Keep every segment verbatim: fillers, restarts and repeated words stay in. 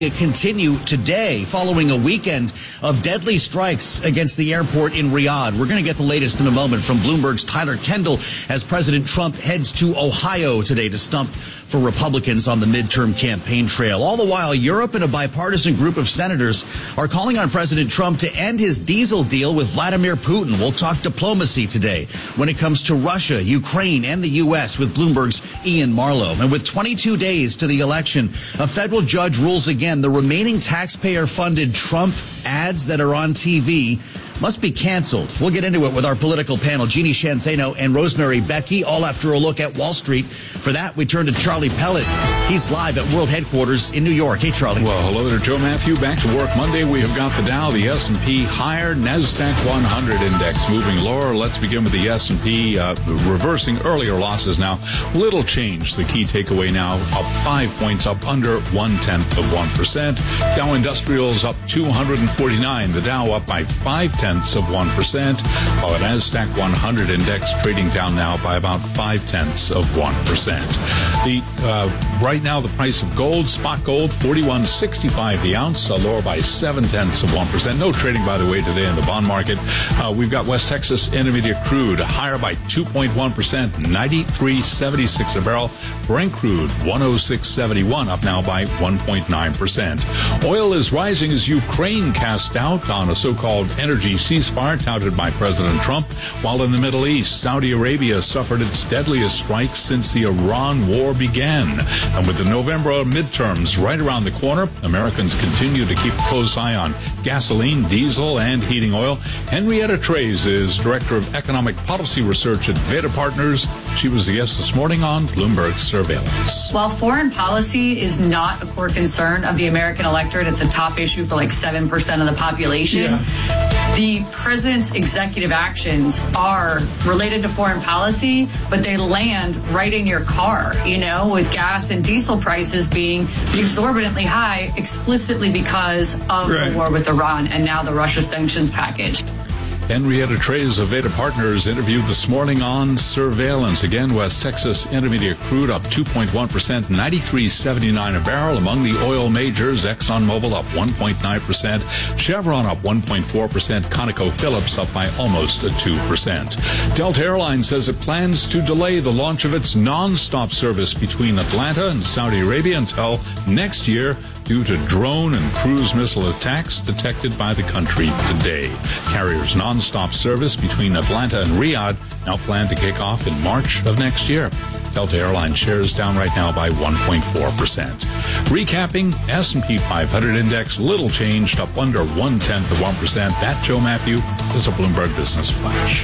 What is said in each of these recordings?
continue today following a weekend of deadly strikes against the airport in Riyadh. We're going to get the latest in a moment from Bloomberg's Tyler Kendall as President Trump heads to Ohio today to stump for Republicans on the midterm campaign trail. All the while, Europe and a bipartisan group of senators are calling on President Trump to end his diesel deal with Vladimir Putin. We'll talk diplomacy today when it comes to Russia, Ukraine, and the U S with Bloomberg's Ian Marlowe. And with twenty-two days to the election, a federal judge rules again the remaining taxpayer-funded Trump ads that are on T V must be canceled. We'll get into it with our political panel, Jeannie Shanzano and Rosemary Becky, all after a look at Wall Street. For that, we turn to Charlie Pellet. He's live at World Headquarters in New York. Hey, Charlie. Well, hello there, Joe Matthew. Back to work Monday. We have got the Dow, the S and P higher, NASDAQ one hundred index moving lower. Let's begin with the S and P, uh, reversing earlier losses now. Little change. The key takeaway now, up five points, up under one-tenth of one percent. Dow Industrials up two hundred forty-nine. The Dow up by five-tenths of one percent, while the NASDAQ one hundred index trading down now by about five-tenths of one percent. The uh, right now, the price of gold, spot gold, forty-one sixty-five the ounce, uh, lower by seven-tenths of one percent. No trading, by the way, today in the bond market. Uh, we've got West Texas Intermediate crude higher by two point one percent, ninety-three seventy-six a barrel. Brent crude, one oh six seventy-one, up now by one point nine percent. Oil is rising as Ukraine cast doubt on a so-called energy ceasefire touted by President Trump, while in the Middle East, Saudi Arabia suffered its deadliest strike since the Iran war began. And with the November midterms right around the corner, Americans continue to keep a close eye on gasoline, diesel, and heating oil. Henrietta Treyz is Director of Economic Policy Research at Veda Partners. She was the guest this morning on Bloomberg Surveillance. While foreign policy is not a core concern of the American electorate, it's a top issue for like seven percent of the population. Yeah. The president's executive actions are related to foreign policy, but they land right in your car, you know, with gas and diesel prices being exorbitantly high explicitly because of right. the war with Iran and now the Russia sanctions package. Henrietta Treyz of Veda Partners interviewed this morning on Surveillance. Again, West Texas Intermediate crude up two point one percent, ninety-three seventy-nine a barrel. Among the oil majors, ExxonMobil up one point nine percent, Chevron up one point four percent, ConocoPhillips up by almost a two percent. Delta Airlines says it plans to delay the launch of its non-stop service between Atlanta and Saudi Arabia until next year due to drone and cruise missile attacks detected by the country today. Carrier's non-stop service between Atlanta and Riyadh now planned to kick off in March of next year. Delta Airlines shares down right now by one point four percent. Recapping, S and P five hundred index, little changed, up under one-tenth of one percent. That, Joe Matthew, is a Bloomberg Business Flash.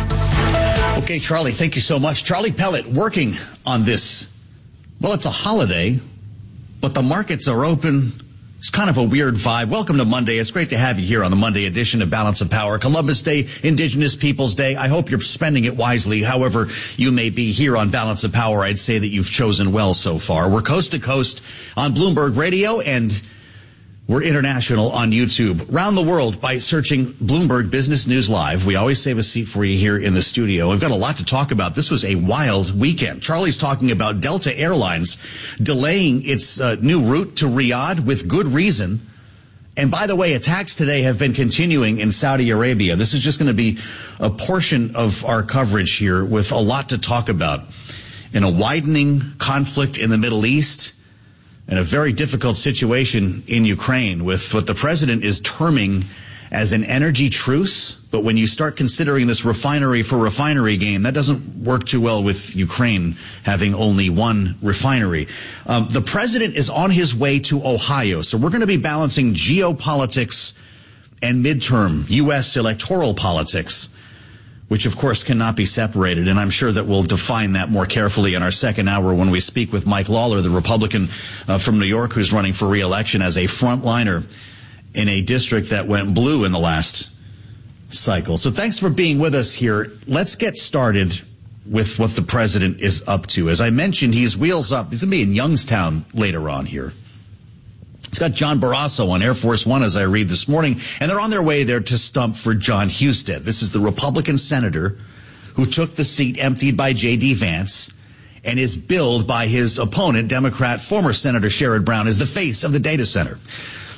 Okay, Charlie, thank you so much. Charlie Pellet working on this. Well, it's a holiday, but the markets are open. It's kind of a weird vibe. Welcome to Monday. It's great to have you here on the Monday edition of Balance of Power. Columbus Day, Indigenous Peoples Day. I hope you're spending it wisely. However you may be here on Balance of Power, I'd say that you've chosen well so far. We're coast to coast on Bloomberg Radio, and we're international on YouTube. Round the world by searching Bloomberg Business News Live. We always save a seat for you here in the studio. We've got a lot to talk about. This was a wild weekend. Charlie's talking about Delta Airlines delaying its uh, new route to Riyadh with good reason. And by the way, attacks today have been continuing in Saudi Arabia. This is just going to be a portion of our coverage here with a lot to talk about. In a widening conflict in the Middle East, and a very difficult situation in Ukraine with what the president is terming as an energy truce. But when you start considering this refinery for refinery game, that doesn't work too well with Ukraine having only one refinery. Um, the president is on his way to Ohio. So we're going to be balancing geopolitics and midterm U S electoral politics, which, of course, cannot be separated. And I'm sure that we'll define that more carefully in our second hour when we speak with Mike Lawler, the Republican uh, from New York, who's running for re-election as a frontliner in a district that went blue in the last cycle. So thanks for being with us here. Let's get started with what the president is up to. As I mentioned, he's wheels up. He's going to be in Youngstown later on here. It's got John Barrasso on Air Force One, as I read this morning, and they're on their way there to stump for John Husted. This is the Republican senator who took the seat emptied by J D. Vance and is billed by his opponent, Democrat former Senator Sherrod Brown, as the face of the data center.